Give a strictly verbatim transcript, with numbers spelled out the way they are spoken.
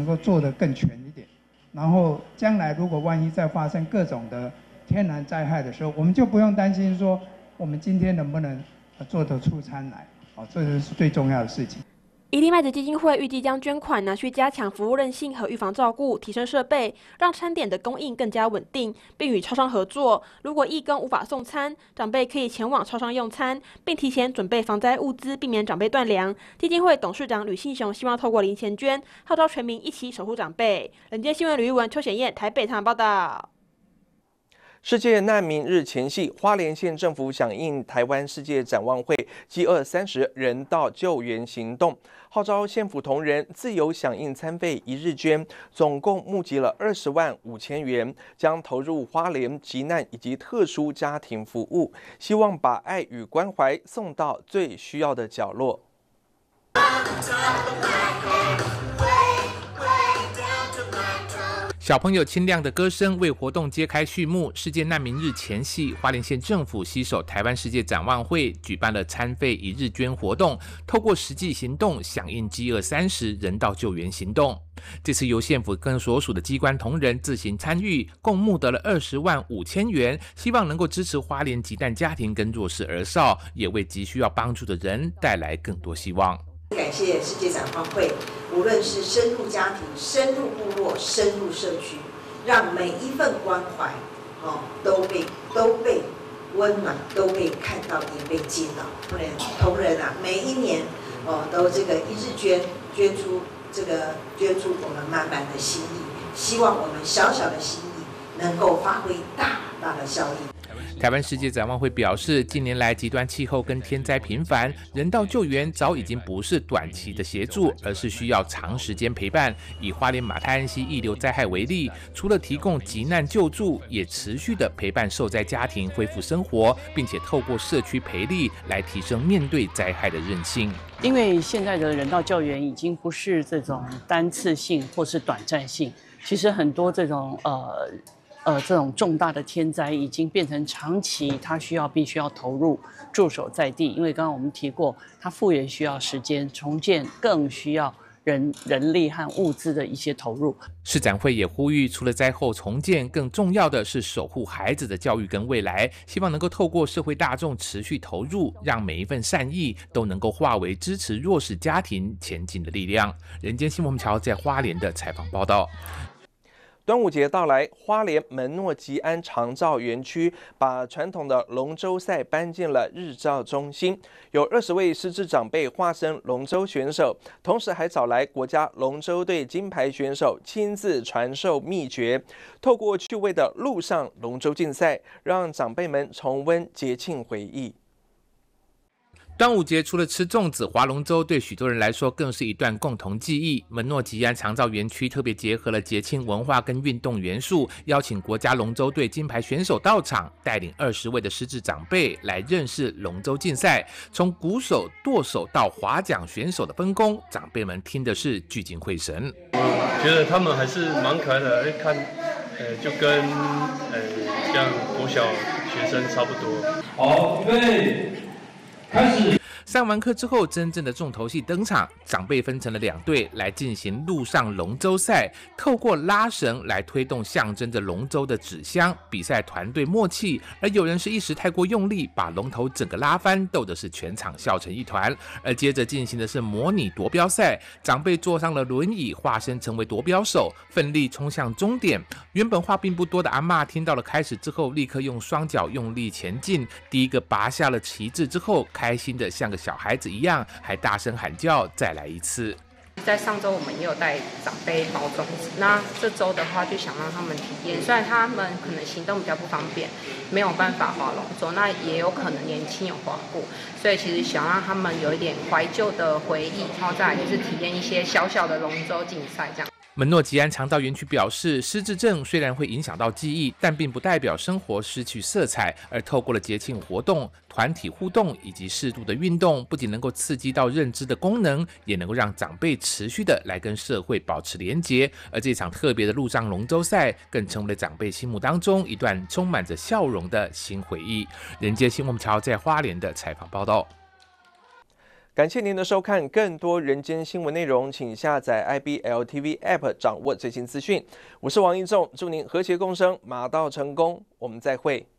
能够做得更全一点。然后将来如果万一再发生各种的天然灾害的时候，我们就不用担心说我们今天能不能做得出餐来，哦，这是最重要的事情。 一粒麦子基金会预计将捐款拿去加强服务韧性和预防照顾，提升设备，让餐点的供应更加稳定，并与超商合作。如果义工无法送餐，长辈可以前往超商用餐，并提前准备防灾物资，避免长辈断粮。基金会董事长吕信雄希望透过零钱捐，号召全民一起守护长辈。人间新闻吕玉文、邱显燕台北采访报道。 世界难民日前夕，花莲县政府响应台湾世界展望会饥饿三十人道救援行动，号召县府同仁自由响应餐费一日捐，总共募集了二十万五千元，将投入花莲急难以及特殊家庭服务，希望把爱与关怀送到最需要的角落。 小朋友清亮的歌声为活动揭开序幕。世界难民日前夕，花莲县政府携手台湾世界展望会举办了餐费一日捐活动，透过实际行动响应饥饿三十人道救援行动。这次由县府跟所属的机关同仁自行参与，共募得了二十万五千元，希望能够支持花莲急难家庭跟弱势儿少，也为急需要帮助的人带来更多希望。 感谢世界展望会，无论是深入家庭、深入部落、深入社区，让每一份关怀，哦，都被都被温暖，都被看到，也被接到。同仁同仁啊，每一年哦，都这个一日捐捐出这个捐出我们满满的心意，希望我们小小的心意能够发挥大大的效益。 台湾世界展望会表示，近年来极端气候跟天灾频繁，人道救援早已经不是短期的协助，而是需要长时间陪伴。以花莲马太安溪溢流灾害为例，除了提供急难救助，也持续的陪伴受灾家庭恢复生活，并且透过社区培力来提升面对灾害的韧性。 因为现在的人道救援已经不是这种单次性或是短暂性，其实很多这种呃。呃，这种重大的天灾已经变成长期，它需要必须要投入驻守在地，因为刚刚我们提过，它复原需要时间，重建更需要人人力和物资的一些投入。 市展会也呼吁，除了灾后重建，更重要的是守护孩子的教育跟未来，希望能够透过社会大众持续投入，让每一份善意都能够化为支持弱势家庭前进的力量。人间新闻桥在花莲的采访报道。 端午节到来，花莲门诺吉安长照园区把传统的龙舟赛搬进了日照中心，有二十位失智长辈化身龙舟选手，同时还找来国家龙舟队金牌选手亲自传授秘诀，透过趣味的陆上龙舟竞赛，让长辈们重温节庆回忆。 端午节除了吃粽子、划龙舟，对许多人来说更是一段共同记忆。门诺吉安长照园区特别结合了节庆文化跟运动元素，邀请国家龙舟队金牌选手到场，带领二十位的失智长辈来认识龙舟竞赛。从鼓手、舵手到划桨选手的分工，长辈们听的是聚精会神。 我觉得他们还是蛮可爱的，看，呃，就跟呃像国小学生差不多。 好，预备。开始。 上完课之后，真正的重头戏登场，长辈分成了两队来进行陆上龙舟赛，透过拉绳来推动象征着龙舟的纸箱，比赛团队默契，而有人是一时太过用力，把龙头整个拉翻，逗的是全场笑成一团。而接着进行的是模拟夺标赛，长辈坐上了轮椅，化身成为夺标手，奋力冲向终点。原本话并不多的阿嬷听到了开始之后，立刻用双脚用力前进，第一个拔下了旗帜之后，开心的像个小孩子一样，还大声喊叫再来一次。 在上周我们也有带长辈包粽子，那这周的话就想让他们体验，虽然他们可能行动比较不方便，没有办法划龙舟，那也有可能年轻有划过，所以其实想让他们有一点怀旧的回忆，然后再来就是体验一些小小的龙舟竞赛这样。 门诺吉安长照园区表示，失智症虽然会影响到记忆，但并不代表生活失去色彩，而透过了节庆活动、团体互动以及适度的运动，不仅能够刺激到认知的功能，也能够让长辈持续的来跟社会保持连结。而这场特别的陆上龙舟赛，更成为了长辈心目当中一段充满着笑容的新回忆。人间新闻桥在花莲的采访报道。 感谢您的收看，更多人间新闻内容，请下载 I B L T V App 掌握最新资讯。我是王一仲，祝您和谐共生，马到成功，我们再会。